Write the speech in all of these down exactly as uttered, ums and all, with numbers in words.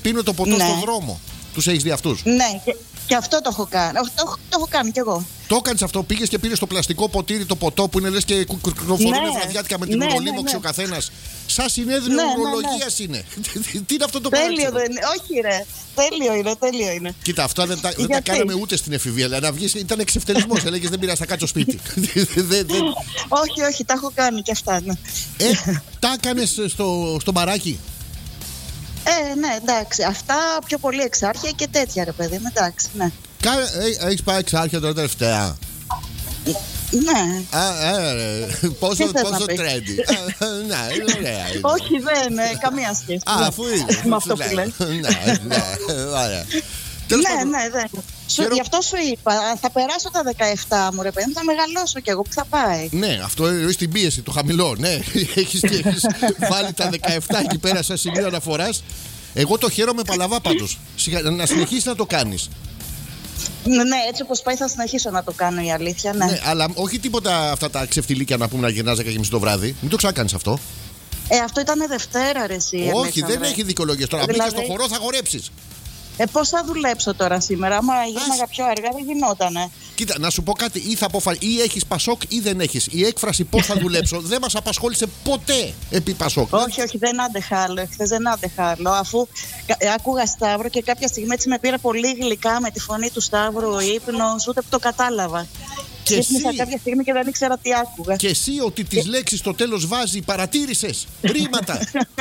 πίνω το ποτό ναι. στον δρόμο. Τους έχεις δει αυτούς? Ναι, και, και αυτό το έχω κάνει. Το, το, το έχω κάνει κι εγώ. Το έκανες αυτό, πήγες και πήρες το πλαστικό ποτήρι, το ποτό που είναι λες και κυκλοφορούν ναι. βραδιάτικα με την ναι, ουρολίμωξη ναι, ναι. ο καθένας. Σαν συνέδριο ναι, ουρολογίας ναι, ναι. είναι. Τι είναι αυτό το πράγμα? Τέλειο δεν είναι. Όχι, ρε. Τέλειο είναι, τέλειο είναι. Κοίτα, αυτά δεν τα, δεν τα κάναμε ούτε στην εφηβεία. Αλλά να βγεις ήταν εξευτελισμός. Έλεγες δεν πειράζει, θα κάτσω σπίτι. Όχι, όχι, τα έχω κάνει κι αυτά. Ναι. Ε, τα έκανες στο, στο μπαράκι? Ε, ναι, εντάξει. Αυτά πιο πολύ εξάρχεια και τέτοια, ρε παιδί μου, εντάξει, ναι. Ε, έχεις πάει εξάρχεια τώρα τελευταία? Ναι. Α, ε, πόσο, πόσο trendy. Ναι, ωραία. Όχι, δεν, ε, καμία σχέση. Α, αφού είναι. Με αυτό που λες. Ναι, ναι, ωραία. Ναι, ναι, ναι. Σου, γι' αυτό σου είπα, θα περάσω τα δεκαεπτά μου, ρε παιδί, θα μεγαλώσω κι εγώ, που θα πάει. Ναι, αυτό είναι στην πίεση, το χαμηλό. Ναι, έχεις, έχεις βάλει τα δεκαεπτά εκεί πέρα σαν σημείο αναφοράς. Εγώ το χαίρομαι παλαβά πάντως. Να συνεχίσεις να το κάνεις. Ναι, ναι, έτσι όπως πάει θα συνεχίσω να το κάνω, η αλήθεια, ναι. Ναι, αλλά όχι τίποτα αυτά τα ξεφτιλίκια να πούμε να γυρνάς δέκα και μισή το βράδυ. Μην το ξανακάνεις αυτό. Ε, αυτό ήταν Δευτέρα, ρε εσύ. Όχι, Αλέξανδρε. Δεν έχει δικαιολογίες. Τώρα δηλαδή... μπήκες στο χορό, θα χορέψεις. Ε, πώς θα δουλέψω τώρα σήμερα? Άμα γίναγα πιο αργά δεν γινότανε. Κοίτα, να σου πω κάτι, ή θα αποφα... ή έχεις Πασόκ ή δεν έχεις. Η έκφραση πώς θα δουλέψω δεν μας απασχόλησε ποτέ επί Πασόκ. Όχι, όχι, δεν άντεχα άλλο. Εχθές δεν άντεχα άλλο. Αφού άκουγα Σταύρο και κάποια στιγμή έτσι με πήρα πολύ γλυκά με τη φωνή του Σταύρου ο ύπνος, ούτε που το κατάλαβα. Και ύπνησα εσύ... κάποια στιγμή και δεν ήξερα τι άκουγα. Και εσύ ότι τις και... λέξεις στο τέλος βάζει παρατήρησες ρήματα.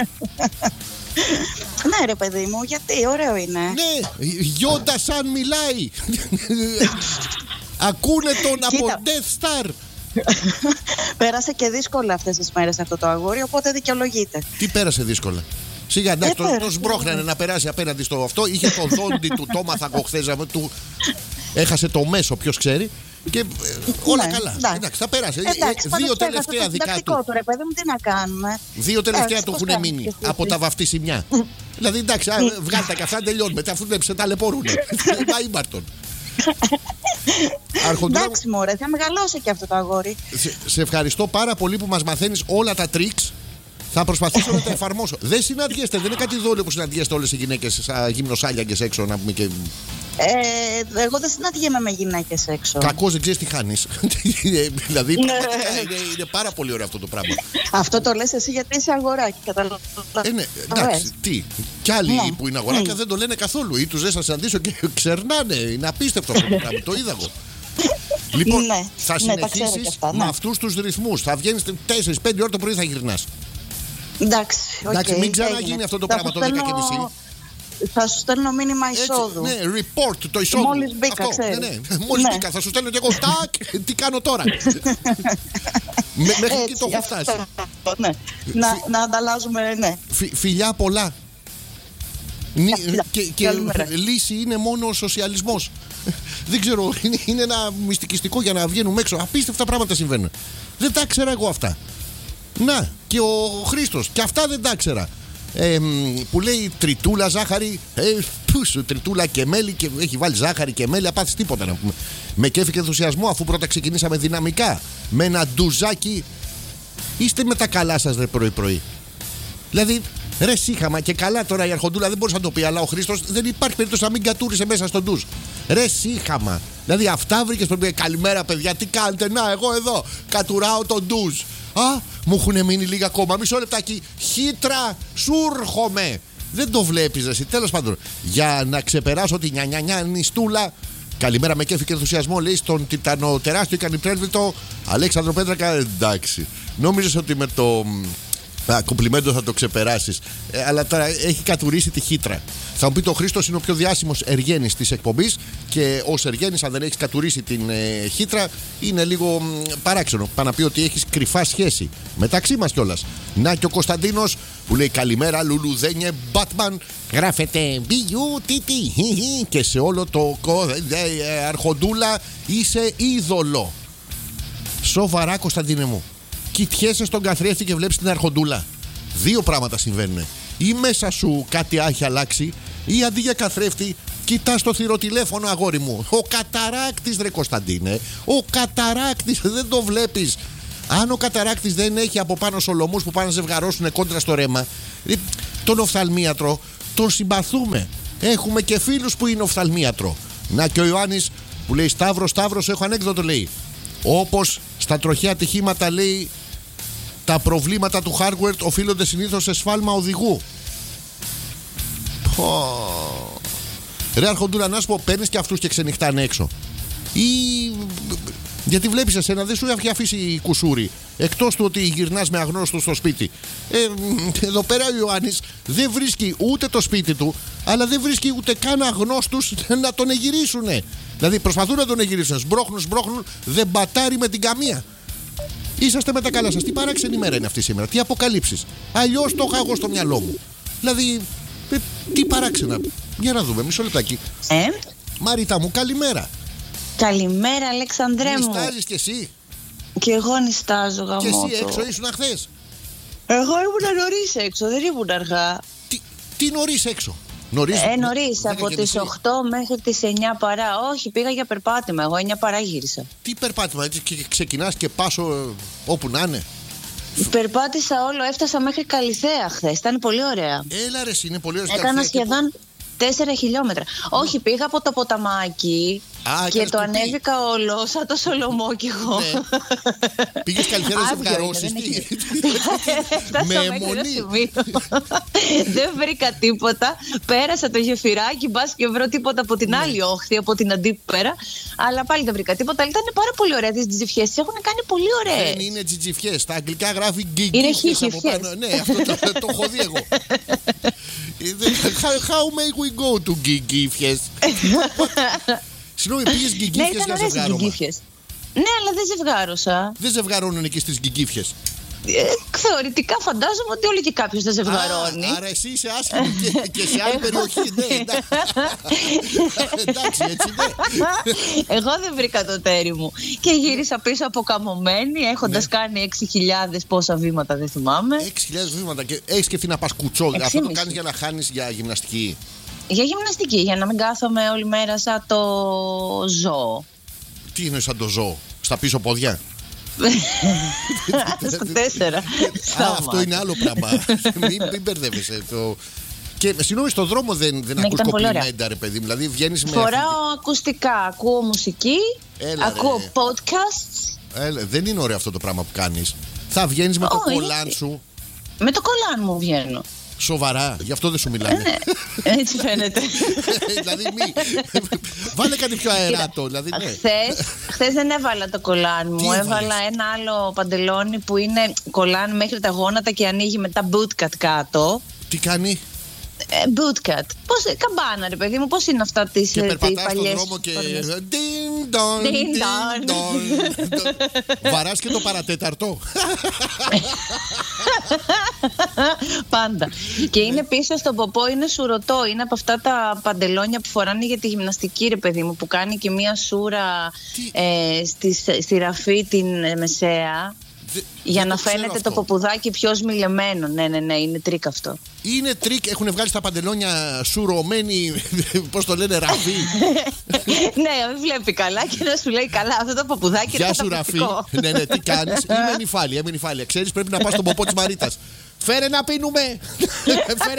Ναι, ρε παιδί μου, γιατί ωραίο είναι. Ναι, Γιόντα σαν μιλάει. Ακούνε τον από Death Star. Πέρασε και δύσκολα αυτές τις μέρες αυτό το αγόρι, οπότε δικαιολογείται. Τι πέρασε δύσκολα? Σιγά, εντάξει, ε, το σμπρώχνανε να περάσει απέναντι στο αυτό. Είχε το δόντι του, το έμαθα εγώ χθες, του έχασε το μέσο, ποιος ξέρει. Και ε, όλα ναι, καλά. Εντάξει, εντάξει, θα περάσει. Εντάξει, Δύο τελευταία δικά του. Τώρα, παιδί μου, τι να κάνουμε. Δύο τελευταία του έχουν μείνει από τα βαφτή σημιά. Δηλαδή, εντάξει, βγάλτε τα και αυτά, τελειώνουμε. Αφού δεν σε ταλαιπωρούν. Πάει Μπάρτον. Εντάξει, μωρέ, θα μεγαλώσει και αυτό το αγόρι. Σε, σε ευχαριστώ πάρα πολύ που μας μαθαίνεις όλα τα τρίξ. Θα προσπαθήσω να τα εφαρμόσω. Δεν συναντιέστε, δεν είναι κάτι δόλιο που συναντιέστε όλες οι γυναίκες σαν γυμνοσάλιαγκες έξω να πούμε και. Ε, εγώ δεν συναντιέμαι με γυναίκες έξω. Κακώς δεν ξέρεις τι χάνεις. Δηλαδή είναι, είναι πάρα πολύ ωραίο αυτό το πράγμα. Αυτό το λες εσύ γιατί είσαι αγοράκι, καταλαβαίνω. Ε, ναι, εντάξει, τι. Κι άλλοι ναι. που είναι αγοράκια mm. δεν το λένε καθόλου. Ή τους δεν σας συναντήσω και ξερνάνε. Είναι απίστευτο αυτό το πράγμα. Το είδα εγώ. Λοιπόν, ναι, θα συνεχίσεις αυτά, ναι. με αυτούς τους ρυθμούς. Θα βγαίνεις τέσσερις πέντε ώρα το πρωί θα γυρνάς. Εντάξει, okay, εντάξει, μην ξαναγίνει αυτό το πράγμα το δέκα και μισή. Θα σου στέλνω μήνυμα εισόδου. Ναι, report το εισόδου. Μόλις μπήκα, αυτό, ξέρεις. Ναι, ναι. Μόλις ναι. μπήκα, θα σου στέλνω και εγώ. Τάκ, τι κάνω τώρα. Μέχρι εκεί το έχω φτάσει. Ναι. Να, να ανταλλάζουμε, ναι. Φι, φιλιά πολλά. Και, και λύση είναι μόνο ο σοσιαλισμός. Δεν ξέρω, είναι, είναι ένα μυστικιστικό για να βγαίνουμε έξω. Απίστευτα πράγματα συμβαίνουν. Δεν τα ξέρα εγώ αυτά. Να, και ο Χρήστος, και αυτά δεν τα ξέρα. Ε, που λέει τριτούλα, ζάχαρη, ε, πούσου, τριτούλα και μέλι, και έχει βάλει ζάχαρη και μέλι, απάθεις τίποτα να πούμε. Με κέφι και ενθουσιασμό, αφού πρώτα ξεκινήσαμε δυναμικά με ένα ντουζάκι. Είστε με τα καλά σας ρε πρωί-πρωί. Δηλαδή, ρε σύχαμα, και καλά τώρα η αρχοντούλα δεν μπορούσε να το πει, αλλά ο Χρήστος δεν υπάρχει περίπτωση να μην κατούρισε μέσα στον ντουζ. Ρε σύχαμα. Δηλαδή, αυτά βρήκες πρέπει. Καλημέρα, παιδιά, τι κάνετε? Να, εγώ εδώ κατουράω τον ντουζ. Α, μου έχουν μείνει λίγα ακόμα. Μισό λεπτάκι. Χύτρα, σου έρχομαι. Δεν το βλέπεις εσύ. Τέλος πάντων, για να ξεπεράσω τη νιανιανιά νηστούλα. Καλημέρα με κέφι και ενθουσιασμό, λέει στον τιτανο τεράστιο ικανυπρέσβητο Αλέξανδρο Πέτρακα. Εντάξει. Νόμιζες ότι με το α, κομπλιμέντο θα το ξεπεράσεις. Ε, αλλά τώρα έχει κατουρίσει τη χύτρα. Θα μου πει το Χρήστος είναι ο πιο διάσημος εργένης της εκπομπής. Και ως εργένης, αν δεν έχεις κατουρίσει την ε, χύτρα, είναι λίγο μ, παράξενο. Πά να πει ότι έχεις κρυφά σχέση μεταξύ μας κιόλας. Να και ο Κωνσταντίνος που λέει καλημέρα, λουλουδένιε, Batman. Γράφεται μπιγιού, τίτι. Και σε όλο το ε, αρχοντούλα είσαι είδωλο. Σοβαρά, Κωνσταντίνε μου. Κοιτιέσαι στον καθρέφτη και βλέπεις την αρχοντούλα. Δύο πράγματα συμβαίνουν. Ή μέσα σου κάτι έχει αλλάξει, ή αντί για καθρέφτη κοιτάς το θηροτηλέφωνο, αγόρι μου. Ο καταράκτης, ρε Κωνσταντίνε. Ο καταράκτης, δεν το βλέπεις. Αν ο καταράκτης δεν έχει από πάνω σολομούς που πάνε να ζευγαρώσουν κόντρα στο ρέμα, τον οφθαλμίατρο, τον συμπαθούμε. Έχουμε και φίλους που είναι οφθαλμίατρο. Να και ο Ιωάννης που λέει Σταύρο, Σταύρο, έχω ανέκδοτο, λέει. Όπως στα τροχαία ατυχήματα, λέει, τα προβλήματα του hardware οφείλονται συνήθως σε σφάλμα οδηγού. Oh. Ρε Αρχοντούρα, να σου πω, παίρνεις και αυτούς και ξενυχτάνε έξω. Ή... γιατί βλέπεις εσένα, δεν σου έχει αφήσει κουσούρι. Εκτός του ότι γυρνάς με αγνώστους στο σπίτι. ε, Εδώ πέρα ο Ιωάννης δεν βρίσκει ούτε το σπίτι του, αλλά δεν βρίσκει ούτε καν αγνώστους να τον εγυρίσουνε. Δηλαδή προσπαθούν να τον εγυρίσουν, σμπρώχνουν, σμπρώχνουν, δεν πατάρει με την καμία. Είσαστε με τα καλά σας. Τι παράξενη μέρα είναι αυτή σήμερα, τι αποκαλύψεις. Αλλιώς το είχα εγώ στο μυαλό μου. Δηλαδή, ε, τι παράξενα. Για να δούμε, μισό λεπτάκι. Ε? Μαρίτα μου, καλημέρα. Καλημέρα, Αλεξανδρέ μου. Νιστάζεις κι εσύ? Και εγώ νιστάζω, γαμώτο. Και εσύ έξω ήσουν χθες? Εγώ ήμουν νωρίς έξω, δεν ήμουν αργά. Τι, τι νωρίς έξω? Νωρίς, ε, νωρίς, από τις οκτώ μέχρι τις εννιά παρά. Όχι, πήγα για περπάτημα, εγώ εννιά παρά γύρισα. Τι περπάτημα, έτσι και ξεκινάς και πας όπου να είναι? Περπάτησα όλο, έφτασα μέχρι Καλιθέα χθες, ήταν πολύ ωραία. Έλα ρε, είναι πολύ ωραία. Έκανα σχεδόν τέσσερα χιλιόμετρα. Όχι, πήγα από το ποταμάκι. Α, και το ανέβηκα όλο σαν το Σολομό κι εγώ. Ναι. Πήγες Καλιθέα να ζευγαρώσεις? Με αιμονή. Δεν βρήκα τίποτα. Πέρασα το γεφυράκι, μπας και βρω τίποτα από την άλλη όχθη, από την αντίπερα. Αλλά πάλι δεν βρήκα τίποτα. Αλλά ήταν πάρα πολύ ωραία. Τις τζιτζιφιές τις έχουν κάνει πολύ ωραίες. Δεν είναι τζιτζιφιές. Στα αγγλικά γράφει γκιγκίφιες από πάνω. Ναι, αυτό το έχω δει εγώ. How may we go to γκιγκίφιες? Συγγνώμη, πήγες γκιγκίφιες για ζευγάρωμα? Ναι, αλλά δεν ζευγάρωσα. Δεν ζευγαρώνουν εκεί στις γκιγκίφιες? Ε, θεωρητικά φαντάζομαι ότι όλοι και κάποιος δεν ζευγαρώνει. Α, άρα εσύ είσαι άσχημη και, και σε άλλη περιοχή. Ναι, εντάξει, έτσι ναι. Εγώ δεν βρήκα το τέρι μου και γύρισα πίσω αποκαμωμένη, έχοντας ναι. κάνει έξι χιλιάδες πόσα βήματα, δεν θυμάμαι. έξι χιλιάδες βήματα και έχεις σκεφτεί να πας κουτσό? Αυτό το κάνεις για να χάνεις για γυμναστική? Για γυμναστική, για να μην κάθομαι όλη μέρα σαν το ζώο. Τι είναι σαν το ζώο? Στα πίσω πόδια? Στο τέσσερα. Α, αυτό είναι άλλο πράγμα. Μην, μην μπερδεύεσαι. Το... Και συγγνώμη, στον δρόμο δεν, δεν ακούς κοπλιμέντα, ρε παιδί μου? Δηλαδή βγαίνεις με... Φοράω αυτή... ακουστικά, ακούω μουσική. Έλα, ακούω ρε. podcasts. Έλα, δεν είναι ωραίο αυτό το πράγμα που κάνεις. Θα βγαίνεις με oh, το κολάν σου? Με το κολάν μου βγαίνω. Σοβαρά, γι' αυτό δεν σου μιλάνε. Ναι, έτσι φαίνεται. Δηλαδή μη. Βάλε κάτι πιο αεράτο. Δηλαδή, ναι. Χθες, χθες δεν έβαλα το κολάν μου. Έβαλα ένα άλλο παντελόνι που είναι κολάν μέχρι τα γόνατα και ανοίγει μετά bootcut κάτω. Τι κάνει? Ε, bootcut. Πώς, καμπάνα ρε παιδί μου, πώς είναι αυτά τις και παλιές? Και περπατάς στον δρόμο και ding dong, ding dong. Βαράς και το παρατέταρτο? Πάντα. Και είναι πίσω στον ποπό, είναι σουρωτό. Είναι από αυτά τα παντελόνια που φοράνε για τη γυμναστική, ρε παιδί μου, που κάνει και μία σούρα ε, στη, στη ραφή την μεσαία. Δε, για να φαίνεται το ποπουδάκι πιο σμιλεμένο. Ναι, ναι, ναι, είναι τρίκ αυτό. Είναι τρίκ, έχουν βγάλει στα παντελόνια σουρωμένη, πώς το λένε, ραφή. Ναι, μην βλέπει καλά και να σου λέει καλά, αυτό το ποπουδάκι είναι καταπληκτικό. Ναι, ναι, τι κάνεις? Είμαι νυφάλια, είμαι νυφάλια. Ξέρεις, πρέπει να πας στον ποπό της Μαρίτας. Φέρε να πίνουμε. Φέρε.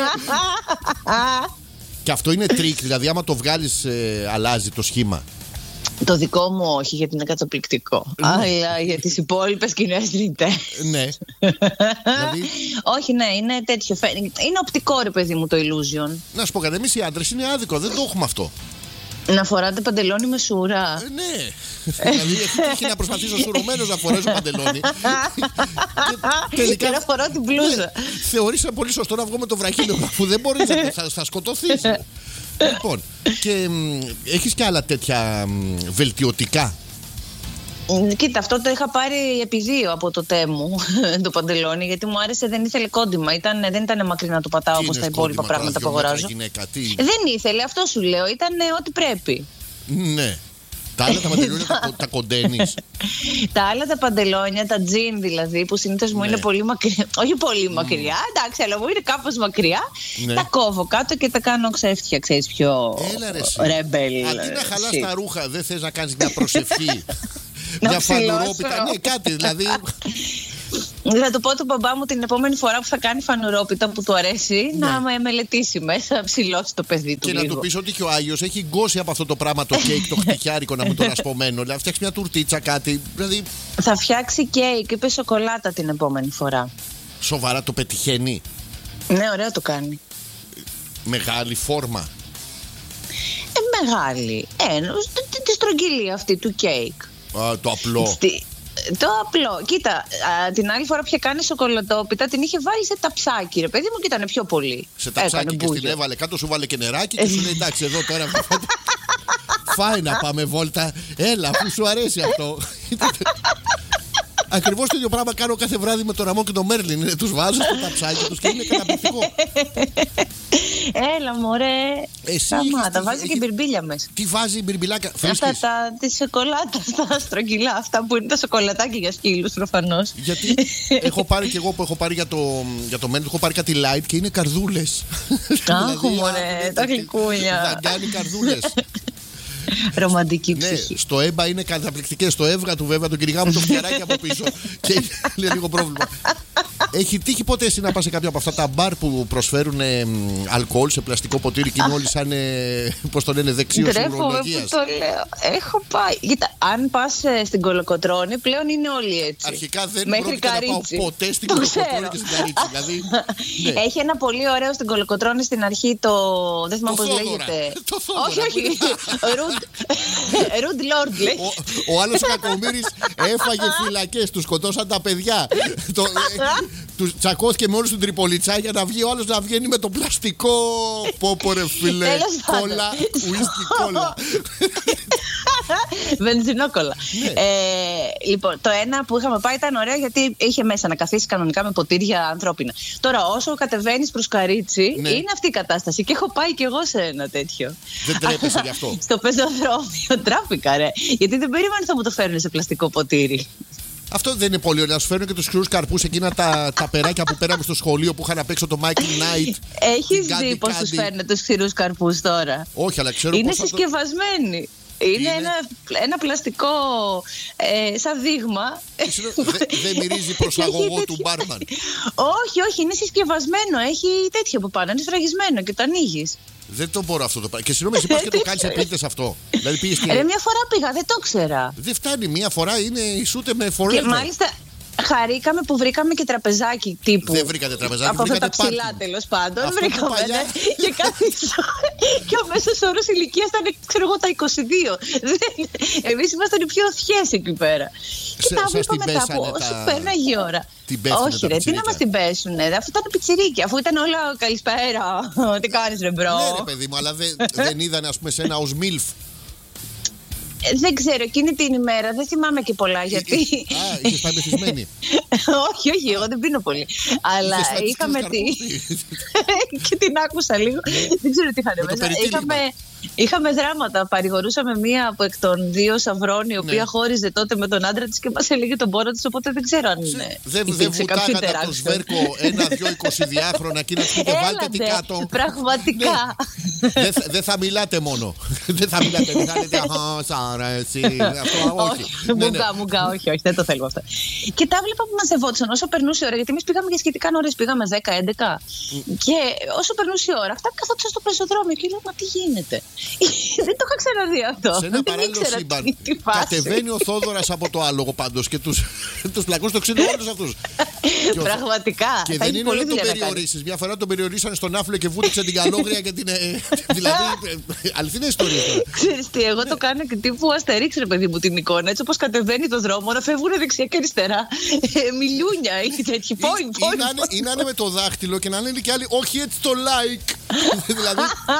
Και αυτό είναι τρίκ, δηλαδή άμα το βγάλεις ε, αλλάζει το σχήμα. Το δικό μου όχι, γιατί είναι καταπληκτικό. Αλλά για τις υπόλοιπες κοινές ρητές. Ναι. Δηλαδή... Όχι, ναι, είναι τέτοιο. Είναι οπτικό, ρε παιδί μου, το illusion. Να σου πω κάτι, εμείς οι άντρες είναι άδικο, δεν το έχουμε αυτό. Να φοράτε παντελόνι με σούρα. Ε, ναι. Δηλαδή έχει να προσπαθήσω σουρωμένος να φορέσω παντελόνι. και, τελικά, και να φοράω την μπλούζα. Ναι, θεωρήσα πολύ σωστό να βγω με το βραχίλιο, αφού δεν μπορείς να θα, θα σκοτωθείς. Λοιπόν, και μ, έχεις και άλλα τέτοια μ, βελτιωτικά? Κοίτα, αυτό το είχα πάρει επί δύο από το τέ μου, το παντελόνι, γιατί μου άρεσε, δεν ήθελε κόντιμα. Ήταν, δεν ήταν μακρύ να το πατάω όπως τα υπόλοιπα πράγματα που αγοράζω. Γυναίκα, τι... Δεν ήθελε, αυτό σου λέω, ήταν ό,τι πρέπει. Ναι. Τα άλλα τα παντελόνια τα, τα κοντένεις? Τα άλλα τα παντελόνια, τα τζιν δηλαδή, που συνήθως μου ναι. είναι πολύ μακριά. Όχι πολύ μακριά, mm. εντάξει, αλλά μου είναι κάπως μακριά. Ναι. Τα κόβω κάτω και τα κάνω ξέφτια, ξέρεις, πιο ρεμπέλ. Αντί να χαλάς τα ρούχα, δεν θες να κάνεις μια προσευχή? Μια φανουρόπιτα, ναι, κάτι δηλαδή. Θα του πω του μπαμπά μου την επόμενη φορά που θα κάνει φανουρόπιτα που του αρέσει, ναι, να με μελετήσει μέσα, να ψηλώσει το παιδί του. Και λίγο. Να του πεις ότι και ο Άγιος έχει γκώσει από αυτό το πράγμα το κέικ, το χτυκιάρικο, να μου το ρασπομένο. Δηλαδή, φτιάξει μια τουρτίτσα, κάτι. Δηλαδή... Θα φτιάξει κέικ, είπε σοκολάτα την επόμενη φορά. Σοβαρά το πετυχαίνει? Ναι, ωραία το κάνει. Μεγάλη φόρμα. Ε, μεγάλη. Ε, τη στρογγυλή αυτή του κέικ. Α, το απλό. Στη... Το απλό. Κοίτα, α, την άλλη φορά που είχε κάνει σοκολατόπιτα την είχε βάλει σε ταψάκι, ρε παιδί μου, και ήταν πιο πολύ. Σε ταψάκι και στην έβαλε κάτω, σου βάλε και νεράκι και σου λέει εντάξει, εδώ τώρα. Φάει να πάμε βόλτα. Έλα, αφού σου αρέσει αυτό. Ακριβώς το ίδιο πράγμα κάνω κάθε βράδυ με τον Ραμό και τον Μέρλιν. Τους βάζω στο ταψάκι τους και είναι καταπληκτικό. Έλα μωρέ. Σταμάτα, βάζει έχει... και μπιρμπίλια μέσα. Τι βάζει η μπιρμπιλάκα? Αυτά τα, τη σοκολάτα, τα στρογγυλά, αυτά που είναι τα σοκολατάκια για σκύλους προφανώς. Γιατί έχω πάρει και εγώ που έχω πάρει για το, για το Μέρλιν, έχω πάρει κάτι light και είναι καρδούλες. Αχ μωρέ, τα γλυκούλια. Δαγκάνει καρδούλες. Ρομαντική ψυχή. Ναι, στο έμπα είναι καταπληκτικές. Στο έβγα του βέβαια, τον κυνηγά μου το φτιαράκι από πίσω. Και είναι λίγο πρόβλημα. Έχει τύχει ποτέ εσύ να πας σε κάποια από αυτά τα μπαρ που προσφέρουν ε, αλκοόλ σε πλαστικό ποτήρι και είναι όλοι σαν, ε, πώς το λένε, δεξίως ουρολογίας? Που το λέω. Έχω πάει. Κοίτα, αν πας ε, στην Κολοκοτρώνη, πλέον είναι όλοι έτσι. Αρχικά δεν μέχρι πρόκειται να πάω ποτέ στην Κολοκοτρώνη και στην Καρίτσι. Δηλαδή, ναι. Έχει ένα πολύ ωραίο στην Κολοκοτρώνη στην αρχή το. Δεν θυμάμαι πώς λέγεται. Το Θόδωρα. Όχι, όχι. Ρουντ Λόρντ λέει. Ο άλλος ο κακομοίρης έφαγε φυλακές, του σκοτώσαν τα παιδιά. Του τσακώθηκε με όλους του Τριπολιτσά για να βγει ο άλλος να βγαίνει με το πλαστικό. Πόπο ρε φίλε. Κόλλα, ουίσκι κόλλα. Βενζινόκολλα. Ναι. Ε, λοιπόν, το ένα που είχαμε πάει ήταν ωραίο γιατί είχε μέσα να καθίσει κανονικά με ποτήρια ανθρώπινα. Τώρα, όσο κατεβαίνεις προς Καρίτσι, ναι, είναι αυτή η κατάσταση. Και έχω πάει κι εγώ σε ένα τέτοιο. Δεν τρέπεσαι γι' αυτό? Στο πεζοδρόμιο τράπηκα, ρε. Γιατί δεν περίμενα θα μου το φέρουν σε πλαστικό ποτήρι. Αυτό δεν είναι πολύ ωραίο. Να σου φέρουν και τους ξηρούς καρπούς, εκείνα τα, τα περάκια που πέραμε στο σχολείο που είχαν απ' έξω το Michael Knight. Έχεις δει πώς τους φέρνουν τους ξηρούς καρπούς τώρα? Όχι, αλλά ξέρω. Είναι πώς συσκευασμένοι. Είναι, είναι? Ένα, ένα πλαστικό ε, σαν δείγμα. Δεν δε μυρίζει προς αγωγό του μπάρμαν? Όχι, όχι, είναι συσκευασμένο. Έχει τέτοιο από πάνω. Είναι σφραγισμένο και το ανοίγεις. Δεν το μπορώ αυτό το πράγμα. Και συγγνώμη, εσύ πας και το κάνεις επίτηδες αυτό? Δηλαδή πήγες και... Ρε, μια φορά πήγα, δεν το ξέρα. Δεν φτάνει, μια φορά είναι ισούται με forever. Και μάλιστα χαρήκαμε που βρήκαμε και τραπεζάκι τύπου. Δεν βρήκατε τραπεζάκι, από αυτά τα βρήκατε ψηλά τέλος πάντων. Αυτό βρήκαμε παλιά... ναι, και κάτι. Και ο μέσος όρος ηλικίας ήταν, ξέρω εγώ, τα είκοσι δύο. Εμείς ήμασταν οι πιο ωθιές εκεί πέρα. Σε, και τα βλέπαμε μετά από όσο τα... πέρναγε η ώρα. Όχι ρε, τι να μας την πέσουνε, αφού ήταν πιτσιρίκι, αφού ήταν όλα καλησπέρα. Τι κάνεις ρε μπρο? Ναι ρε παιδί μου, αλλά δεν, δεν είδανε ας πούμε σένα ως μίλφ? Δεν ξέρω, εκείνη την ημέρα δεν θυμάμαι και πολλά γιατί. Α, είχες πάει μεθυσμένη? Όχι, όχι, εγώ δεν πίνω πολύ. Αλλά είχαμε τη. Και την άκουσα λίγο. Δεν ξέρω τι είχαν μέσα. Είχαμε δράματα. Παρηγορούσαμε μία από εκ των δύο Σαυρών, η οποία χώριζε τότε με τον άντρα της και μας έλεγε τον πόνο της. Οπότε δεν ξέρω αν είναι. Δεν βουτάγατε από το σβέρκο ένα-δυο εικοσιδιάχρονα και να του πείτε βάλτε την κάτω? Πραγματικά. Δεν θα μιλάτε μόνο. Δεν θα μιλάτε. Δεν θα λέτε αρέσει. Όχι. Μουγκά, μουγκά, όχι, όχι, δεν το θέλουμε αυτό. Και τα βλέπα που μαζευόντουσαν όσο περνούσε η ώρα, γιατί εμείς πήγαμε για σχετικά νωρίς, πήγαμε δέκα έντεκα. Και όσο περνούσε η ώρα, αυτά καθόντουσαν στο πεζοδρόμιο και λέω, μα τι γίνεται? Δεν το είχα ξαναδεί αυτό. Σε ένα παράλληλο σύμπαν κατεβαίνει ο Θόδωρας από το άλογο πάντως και τους πλακούς το ξύνουν όλους αυτούς. Πραγματικά. Και δεν είναι να τον περιορίσεις. Μια φορά τον περιορίσανε στον άφλο και βούτυξε την καλόγρια και την. Δηλαδή, αληθινή ιστορία. Ξέρεις τι, εγώ το κάνω και τύπου Αστερίξ, ρε παιδί μου, την εικόνα. Έτσι όπως κατεβαίνει το δρόμο, να φεύγουν δεξιά και αριστερά. Μιλούνια ή τέτοιοι. Ή να είναι με το δάχτυλο και να λένε και άλλοι, όχι έτσι το like. Δηλαδή.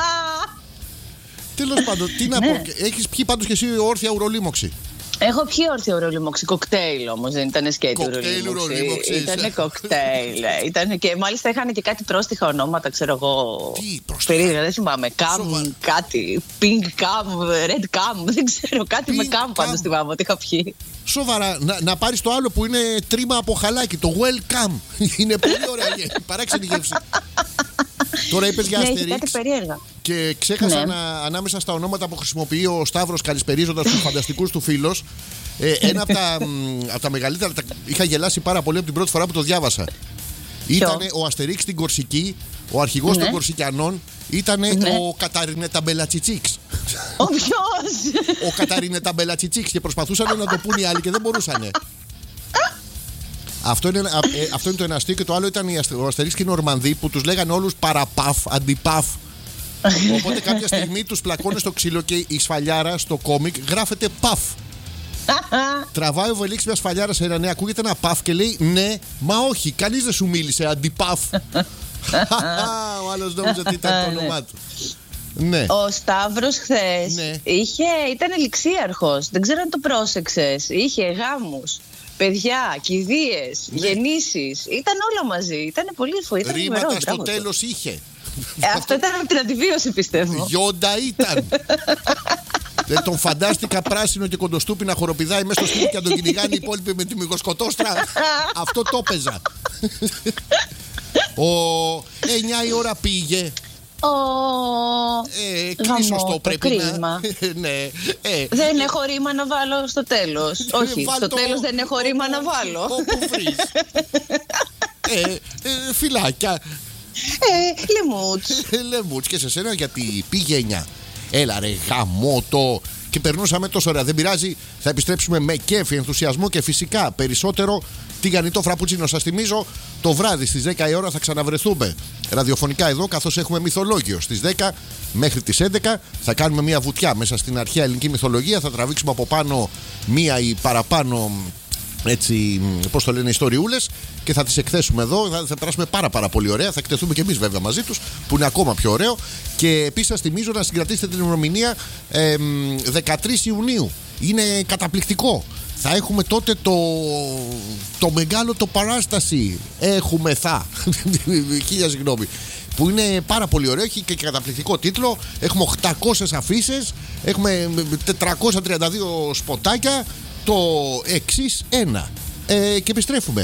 Τέλος πάντων, τι να πω. Έχεις πιει πάντως και εσύ όρθια ουρολίμωξη? Έχω πιει όρθια ουρολίμωξη. Κοκτέιλ όμως, δεν ήταν σκέτη ουρολίμωξη. Ήταν κοκτέιλ. Ήταν και μάλιστα είχαν και κάτι πρόστιχα ονόματα, ξέρω εγώ. Τι πρόστιχα? Περίεργα, δεν θυμάμαι. Καμ, κάτι. Pink Cam, Red Cam, δεν ξέρω. Κάτι με Cam πάντως θυμάμαι ότι είχα πιει. Σοβαρά, να, να πάρεις το άλλο που είναι τρίμα από χαλάκι, το Welcome. Είναι πολύ ωραία, παράξενη γεύση. Τώρα είπες για Ναι, Αστερίξ. κάτι περίεργα. Και ξέχασα Ναι. να, ανάμεσα στα ονόματα που χρησιμοποιεί ο Σταύρος καλησπερίζοντας τους φανταστικούς του φίλους, ε, ένα από τα, μ, από τα μεγαλύτερα. Τα, είχα γελάσει πάρα πολύ από την πρώτη φορά που το διάβασα. Ήταν ο Αστερίξ στην Κορσική, ο αρχηγός Ναι. των Κορσικιανών ήταν Ναι. ο Καταρινέτα Μπελατσιτσίξ. Ο ποιος? Ο Καταρινέτα Μπελατσιτσίξ, και προσπαθούσαν να το πούν οι άλλοι και δεν μπορούσαν. Αυτό είναι, α, ε, αυτό είναι το ένα αστείο, και το άλλο ήταν οι Αστε- ο Αστερίξ και οι Νορμανδοί που τους λέγανε όλους παραπαφ, αντιπαφ. Οπότε κάποια στιγμή τους πλακώνει στο ξύλο και η σφαλιάρα στο κόμικ γράφεται παφ. Τραβάει ο Βελίξ μια σφαλιάρα σε ένα, ναι, ακούγεται ένα παφ και λέει ναι, μα όχι, κανείς δεν σου μίλησε, αντιπαφ. Ο άλλος νόμιζε ότι ήταν το όνομά του. Ναι. Ο Σταύρος χθες Ναι. είχε, ήταν ελιξίαρχος. Δεν ξέρω αν το πρόσεξες. Είχε γάμους, παιδιά, κηδείες, Ναι. γεννήσεις. Ήταν όλα μαζί. Ήταν πολύ φοβερό. Ήταν Ρήματα φοβερό, στο μπράβο του. τέλος είχε. Ε, αυτό ήταν από την αντιβίωση, πιστεύω. Γιόντα ήταν. Δεν τον φαντάστηκα πράσινο και κοντοστούπι να χοροπηδάει μέσα στο σπίτι και να τον κυνηγάνε οι υπόλοιποι με τη μυγοσκοτόστρα. Αυτό το έπαιζα. Ο εννιά η ώρα πήγε. Ω, Ε, γαμό, κλείσωστο το πρέπει κρίμα. να. Ναι. Ε, Δεν έχω ρήμα να βάλω στο τέλος. Όχι, βάλ στο το τέλος δεν έχω ρήμα να βάλω. Όπου βρεις. Ε, ε, Φιλάκια. Ε, λιμούτς. Ε, Λεμούτς και σε σένα, γιατί πήγε εννιά. Έλα ρε γαμώτο. Και περνούσαμε τόσο ωραία. Δεν πειράζει, θα επιστρέψουμε με κέφι, ενθουσιασμό και φυσικά περισσότερο τηγανιτό φραπουτσίνο. Σας θυμίζω, το βράδυ στις δέκα η ώρα θα ξαναβρεθούμε ραδιοφωνικά εδώ, καθώς έχουμε μυθολόγιο. Στις δέκα μέχρι τις έντεκα θα κάνουμε μια βουτιά μέσα στην αρχαία ελληνική μυθολογία. Θα τραβήξουμε από πάνω μία ή παραπάνω, έτσι, πώς το λένε, ιστοριούλες, και θα τις εκθέσουμε εδώ. Θα, θα περάσουμε πάρα πάρα πολύ ωραία. Θα εκτεθούμε και εμείς βέβαια μαζί τους, που είναι ακόμα πιο ωραίο. Και επίσης σας θυμίζω να συγκρατήσετε την ημερομηνία ε, δεκατρείς Ιουνίου. Είναι καταπληκτικό. Θα έχουμε τότε το, το μεγάλο το παράσταση. Έχουμε θα. Χίλια συγγνώμη. Που είναι πάρα πολύ ωραίο, έχει και καταπληκτικό τίτλο. Έχουμε οκτακόσιες αφίσες, έχουμε τετρακόσια τριάντα δύο σποτάκια. Το εξής ένα. Ε, και επιστρέφουμε.